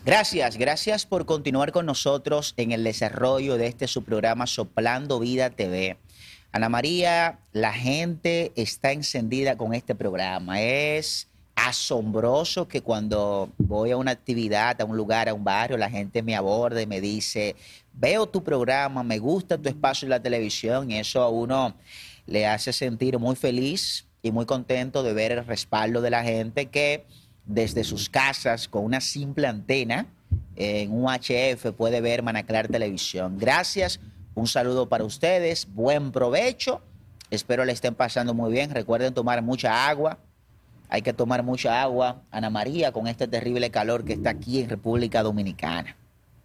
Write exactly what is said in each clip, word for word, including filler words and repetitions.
Gracias, gracias por continuar con nosotros en el desarrollo de este su programa Soplando Vida T V. Ana María, la gente está encendida con este programa. Es asombroso que cuando voy a una actividad, a un lugar, a un barrio, la gente me aborda y me dice, veo tu programa, me gusta tu espacio en la televisión, y eso a uno le hace sentir muy feliz y muy contento de ver el respaldo de la gente que desde sus casas, con una simple antena, en un U H F puede ver Manaclar Televisión. Gracias, un saludo para ustedes, buen provecho, espero le estén pasando muy bien. Recuerden tomar mucha agua, hay que tomar mucha agua, Ana María, con este terrible calor que está aquí en República Dominicana.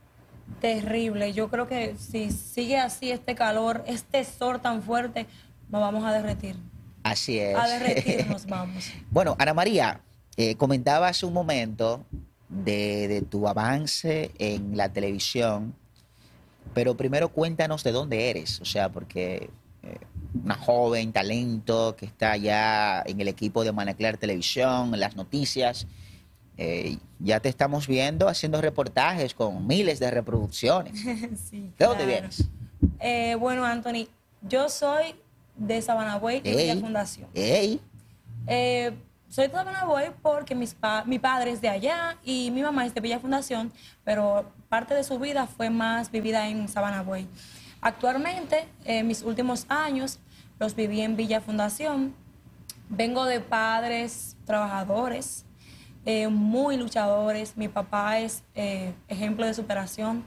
Terrible, yo creo que si sigue así este calor, este sol tan fuerte, nos vamos a derretir. Así es. A derretirnos vamos. Bueno, Ana María, eh, comentaba hace un momento de, de tu avance en la televisión, pero primero cuéntanos de dónde eres, o sea, porque eh, una joven talento que está ya en el equipo de Manaclar Televisión, en las noticias, eh, ya te estamos viendo haciendo reportajes con miles de reproducciones. Sí, ¿De claro. dónde vienes? Eh, bueno, Anthony, yo soy de Sabanagüey, de Villa Fundación. ¡Ey! Eh, soy de Sabanagüey porque mis pa mi padre es de allá y mi mamá es de Villa Fundación, pero parte de su vida fue más vivida en Sabanagüey. Actualmente, eh, mis últimos años los viví en Villa Fundación. Vengo de padres trabajadores, eh, muy luchadores. Mi papá es eh, ejemplo de superación.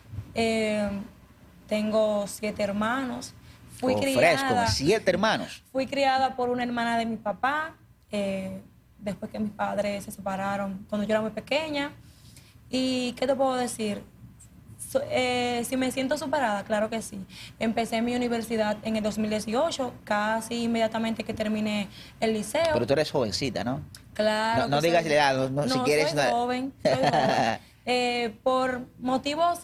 Eh, tengo siete hermanos. Fui Oh, criada, fresco, siete hermanos. Fui criada por una hermana de mi papá, eh, después que mis padres se separaron cuando yo era muy pequeña. ¿Y qué te puedo decir? So, eh, si me siento superada, claro que sí. Empecé mi universidad en el dos mil dieciocho, casi inmediatamente que terminé el liceo. Pero tú eres jovencita, ¿no? Claro. No, no digas la edad, no, no, no, si quieres. Soy joven, soy joven. Eh, por motivos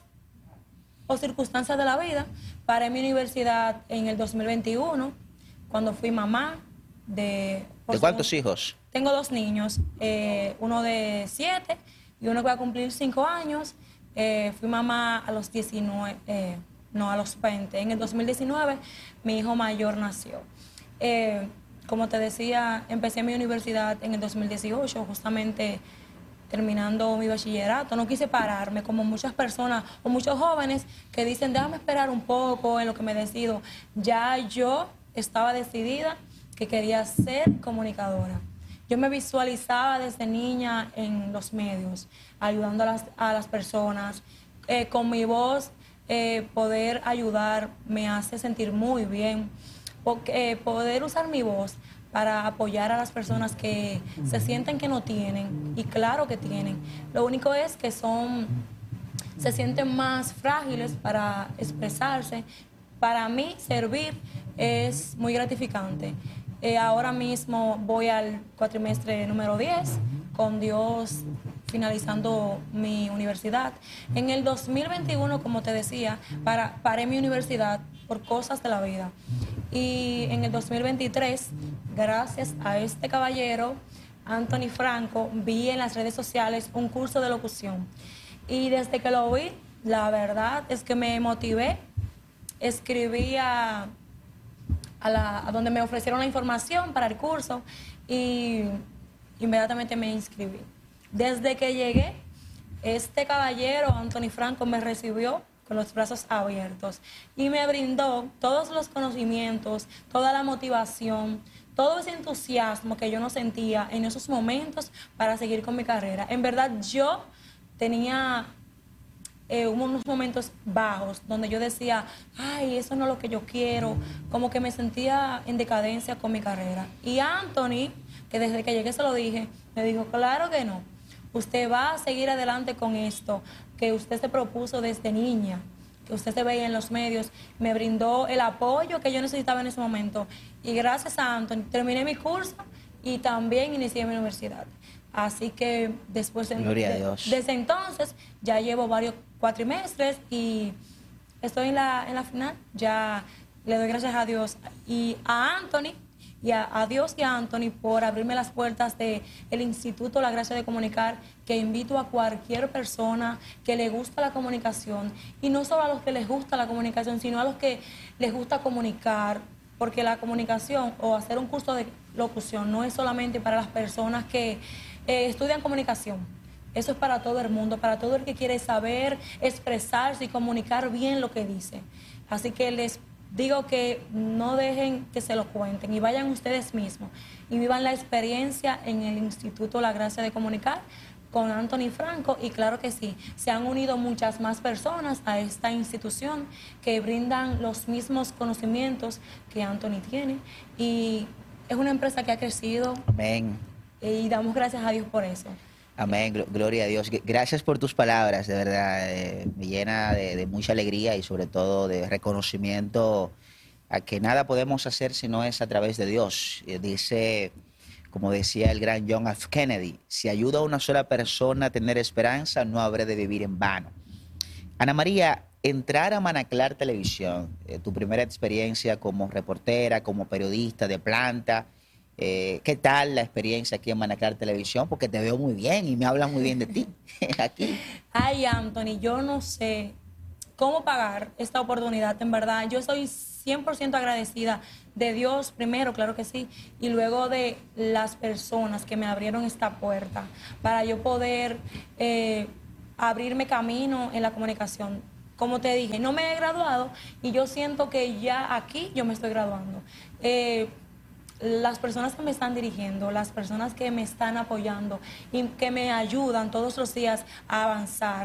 o circunstancias de la vida, paré mi universidad en el dos mil veintiuno, cuando fui mamá de... ¿De cuántos hijos? Tengo dos niños, eh, uno de siete y uno que va a cumplir cinco años. Eh, fui mamá a los diecinueve, eh, no, a los veinte. En el dos mil diecinueve mi hijo mayor nació. Eh, como te decía, empecé mi universidad en el dos mil dieciocho, justamente terminando mi bachillerato. No quise pararme, como muchas personas o muchos jóvenes que dicen, déjame esperar un poco en lo que me decido. Ya yo estaba decidida que quería ser comunicadora. Yo me visualizaba desde niña en los medios, ayudando a las, a las personas. Eh, con mi voz, eh, poder ayudar me hace sentir muy bien. Porque, eh, poder usar mi voz para apoyar a las personas que se sienten que no tienen, y claro que tienen. Lo único es que son, se sienten más frágiles para expresarse. Para mí, servir es muy gratificante. Eh, ahora mismo voy al cuatrimestre número diez, con Dios finalizando mi universidad. En el dos mil veintiuno, como te decía, para, paré mi universidad por cosas de la vida. Y en el dos mil veintitrés, gracias a este caballero, Anthony Franco, vi en las redes sociales un curso de locución. Y desde que lo vi, la verdad es que me motivé, escribí a... A, la, a donde me ofrecieron la información para el curso y inmediatamente me inscribí. Desde que llegué, este caballero, Anthony Franco, me recibió con los brazos abiertos y me brindó todos los conocimientos, toda la motivación, todo ese entusiasmo que yo no sentía en esos momentos para seguir con mi carrera. En verdad, yo tenía... Eh, hubo unos momentos bajos donde yo decía, ay, eso no es lo que yo quiero, como que me sentía en decadencia con mi carrera. Y Anthony, que desde que llegué se lo dije, me dijo, claro que no, usted va a seguir adelante con esto, que usted se propuso desde niña, que usted se veía en los medios, me brindó el apoyo que yo necesitaba en ese momento. Y gracias a Anthony terminé mi curso y también inicié mi universidad. Así que después de, Gloria a de, Dios. desde entonces ya llevo varios cuatrimestres y estoy en la, en la final. Ya le doy gracias a Dios y a Anthony, y a, a Dios y a Anthony por abrirme las puertas del Instituto La Gracia de Comunicar, que invito a cualquier persona que le gusta la comunicación, y no solo a los que les gusta la comunicación, sino a los que les gusta comunicar, porque la comunicación o hacer un curso de locución no es solamente para las personas que eh, estudian comunicación. Eso es para todo el mundo, para todo el que quiere saber expresarse y comunicar bien lo que dice. Así que les digo que no dejen que se lo cuenten y vayan ustedes mismos y vivan la experiencia en el Instituto La Gracia de Comunicar con Anthony Franco, y claro que sí, se han unido muchas más personas a esta institución que brindan los mismos conocimientos que Anthony tiene, y es una empresa que ha crecido. Amén. Y damos gracias a Dios por eso. Amén, Gl- gloria a Dios. Gracias por tus palabras, de verdad. Eh, me llena de, de mucha alegría y sobre todo de reconocimiento a que nada podemos hacer si no es a través de Dios. Eh, dice, como decía el gran John F. Kennedy, si ayuda a una sola persona a tener esperanza, no habré de vivir en vano. Ana María, entrar a Manaclar Televisión, eh, tu primera experiencia como reportera, como periodista de planta, Eh, ¿qué tal la experiencia aquí en Manaclar Televisión? Porque te veo muy bien y me hablas muy bien de ti aquí. Ay, Anthony, yo no sé cómo pagar esta oportunidad, en verdad. Yo soy cien por ciento agradecida de Dios primero, claro que sí, y luego de las personas que me abrieron esta puerta para yo poder eh, abrirme camino en la comunicación. Como te dije, no me he graduado y yo siento que ya aquí yo me estoy graduando. Eh, las personas que me están dirigiendo, las personas que me están apoyando y que me ayudan todos los días a avanzar,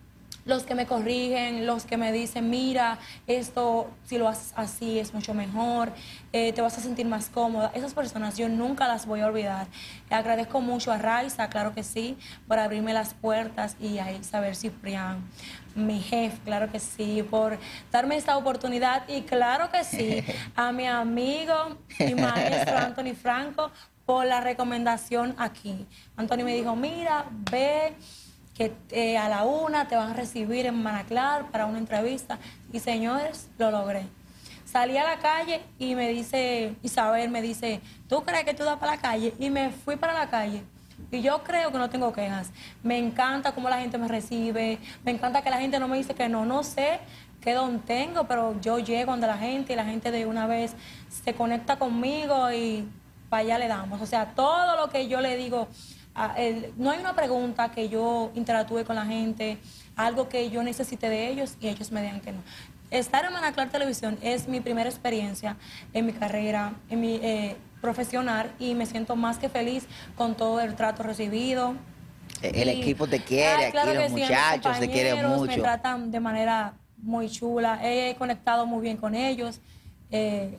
los que me corrigen, los que me dicen, mira, esto si lo haces así es mucho mejor, eh, te vas a sentir más cómoda. Esas personas yo nunca las voy a olvidar. Agradezco mucho a Raiza, claro que sí, por abrirme las puertas, y a Isabel Ciprián, mi jefe, claro que sí, por darme esta oportunidad, y claro que sí, a mi amigo y maestro Anthony Franco por la recomendación aquí. Anthony me dijo, mira, ve, que eh, a la una te van a recibir en Manaclar para una entrevista. Y señores, lo logré. Salí a la calle y me dice, Isabel me dice, ¿tú crees que tú das para la calle? Y me fui para la calle. Y yo creo que no tengo quejas. Me encanta cómo la gente me recibe, me encanta que la gente no me dice que no, no sé qué don tengo, pero yo llego donde la gente y la gente de una vez se conecta conmigo y para allá le damos. O sea, todo lo que yo le digo, Uh, el, no hay una pregunta que yo interactúe con la gente, algo que yo necesite de ellos y ellos me digan que no. Estar en Manaclar Televisión es mi primera experiencia en mi carrera, en mi eh, profesional, y me siento más que feliz con todo el trato recibido. El y, equipo te quiere, ay, claro aquí los sí, muchachos te quieren mucho. Me tratan de manera muy chula, he conectado muy bien con ellos. Eh,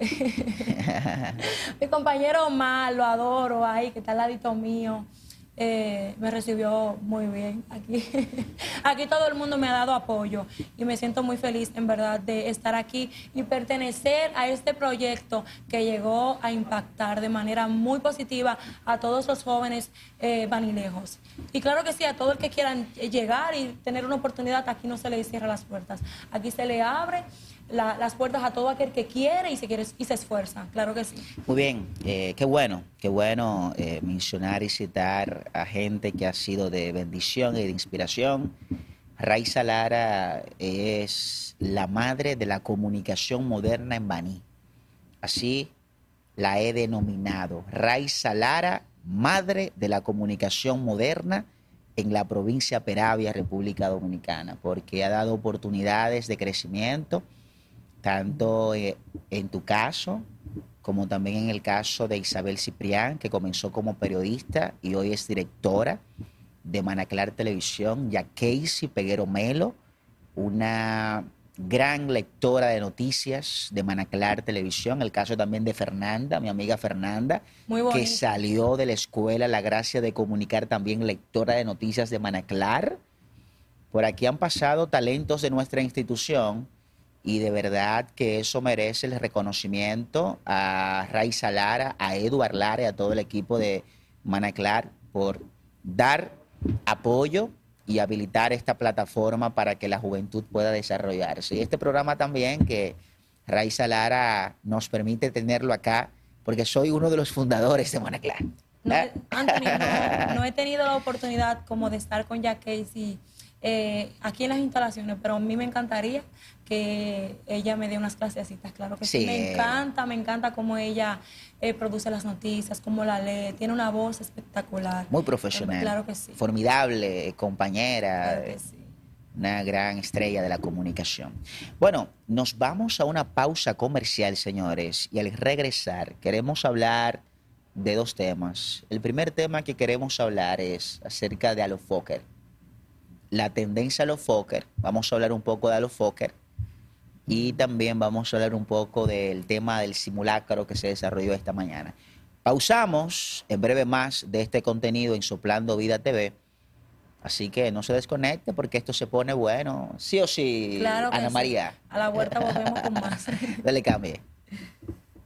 mi compañero Omar, lo adoro, ahí que está al ladito mío. Eh, me recibió muy bien aquí. Aquí todo el mundo me ha dado apoyo y me siento muy feliz, en verdad, de estar aquí y pertenecer a este proyecto que llegó a impactar de manera muy positiva a todos los jóvenes eh, vanilejos. Y claro que sí, a todo el que quieran llegar y tener una oportunidad, aquí no se le cierra las puertas. Aquí se le abre La, las puertas a todo aquel que quiere y se quiere y se esfuerza, claro que sí. Muy bien, eh, qué bueno, qué bueno eh, mencionar y citar a gente que ha sido de bendición y de inspiración. Raiza Lara es la madre de la comunicación moderna en Baní. Así la he denominado. Raiza Lara, madre de la comunicación moderna en la provincia de Peravia, República Dominicana, porque ha dado oportunidades de crecimiento, tanto eh, en tu caso, como también en el caso de Isabel Ciprián, que comenzó como periodista y hoy es directora de Manaclar Televisión, y a Casey Peguero Melo, una gran lectora de noticias de Manaclar Televisión. El caso también de Fernanda, mi amiga Fernanda, que salió de la escuela La Gracia de Comunicar, también lectora de noticias de Manaclar. Por aquí han pasado talentos de nuestra institución, y de verdad que eso merece el reconocimiento a Raiza Lara, a Eduard Lara y a todo el equipo de Manaclar por dar apoyo y habilitar esta plataforma para que la juventud pueda desarrollarse. Y este programa también, que Raiza Lara nos permite tenerlo acá porque soy uno de los fundadores de Monaclar. No, Anthony, no, no he tenido la oportunidad como de estar con Jack Casey eh, aquí en las instalaciones, pero a mí me encantaría que ella me dé unas clasecitas, claro que sí. sí. Me encanta, me encanta cómo ella eh, produce las noticias, cómo la lee, tiene una voz espectacular. Muy profesional. Claro que sí. Formidable, compañera. Claro que sí. Una gran estrella de la comunicación. Bueno, nos vamos a una pausa comercial, señores, y al regresar queremos hablar de dos temas. El primer tema que queremos hablar es acerca de Alofoker. La tendencia a Alofoker. Vamos a hablar un poco de Alofoker y también vamos a hablar un poco del tema del simulacro que se desarrolló esta mañana. Pausamos en breve más de este contenido en Soplando Vida T V. Así que no se desconecte porque esto se pone bueno. Sí o sí, claro que Ana sí. María. A la vuelta volvemos con más. Dale, cambie.